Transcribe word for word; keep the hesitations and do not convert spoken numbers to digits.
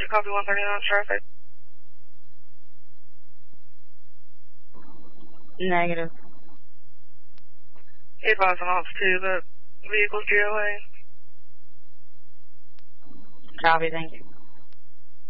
you copy one thirty-nine traffic? Negative. Advise on ops two, the vehicle's G O A. Copy, thank you.